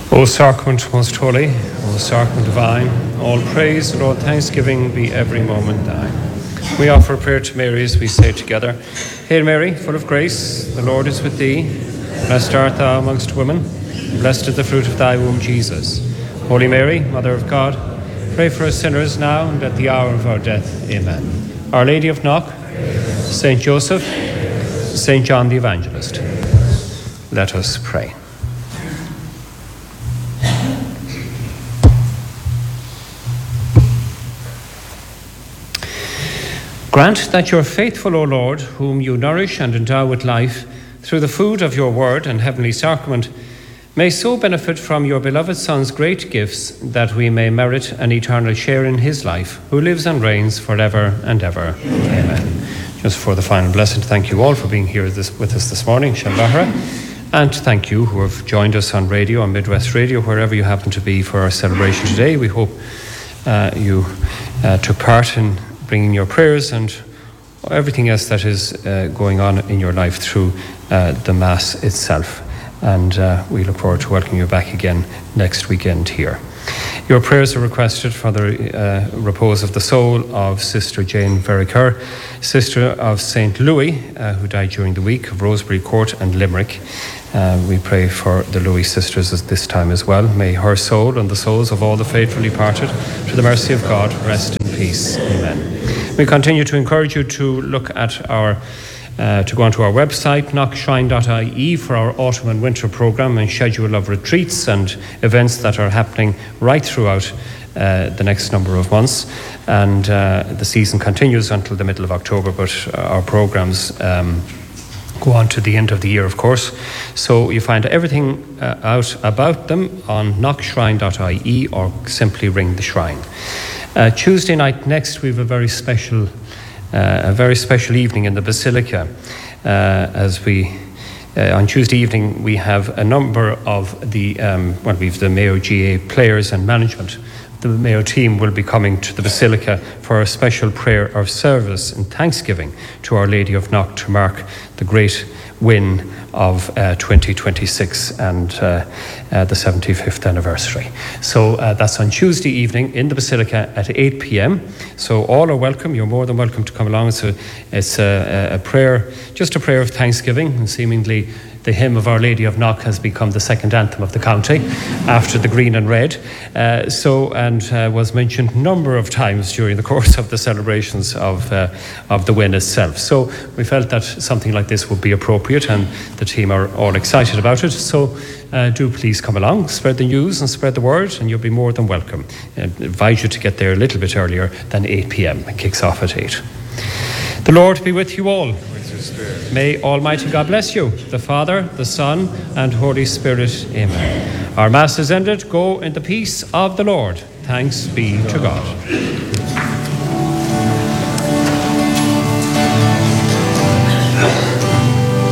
O Sacrament most holy, O Sacrament divine, all praise and all thanksgiving be every moment thine. We offer prayer to Mary as we say together, Hail Mary, full of grace, the Lord is with thee. Blessed art thou amongst women, and blessed is the fruit of thy womb, Jesus. Holy Mary, Mother of God, pray for us sinners now and at the hour of our death. Amen. Our Lady of Knock, Saint Joseph, Saint John the Evangelist. Let us pray. Grant that your faithful, O Lord, whom you nourish and endow with life through the food of your word and heavenly sacrament, may so benefit from your beloved Son's great gifts that we may merit an eternal share in his life, who lives and reigns forever and ever. Amen. Just for the final blessing, thank you all for being here with us this morning, Shalbahara. And thank you who have joined us on radio, on Midwest Radio, wherever you happen to be for our celebration today. We hope you took part in bringing your prayers and everything else that is going on in your life through the Mass itself. And we look forward to welcoming you back again next weekend here. Your prayers are requested for the repose of the soul of Sister Jane Verriker, sister of St. Louis, who died during the week, of Rosebery Court and Limerick. We pray for the Louis sisters at this time as well. May her soul and the souls of all the faithful departed to the mercy of God rest in peace. Amen. We continue to encourage you to look at our to go onto our website, knockshrine.ie, for our autumn and winter programme and schedule of retreats and events that are happening right throughout the next number of months. And the season continues until the middle of October, but our programmes go on to the end of the year, of course. So you find everything out about them on knockshrine.ie or simply ring the shrine. Tuesday night next, we have a very special evening in the Basilica. On Tuesday evening, we have a number of the we've the Mayo GA players and management. The Mayo team will be coming to the Basilica for a special prayer of service and thanksgiving to Our Lady of Knock to mark the great win of 2026 and the 75th anniversary. So that's on Tuesday evening in the Basilica at 8 p.m. So all are welcome. You're more than welcome to come along. It's a prayer, just a prayer of thanksgiving, and seemingly the hymn of Our Lady of Knock has become the second anthem of the county after the green and red. Was mentioned a number of times during the course of the celebrations of the win itself. So we felt that something like this would be appropriate, and the team are all excited about it. So do please come along, spread the news and spread the word, and you'll be more than welcome. I advise you to get there a little bit earlier than 8 p.m. It kicks off at 8. The Lord be with you all. May Almighty God bless you, the Father, the Son, and Holy Spirit. Amen. Our Mass is ended. Go in the peace of the Lord. Thanks be to God.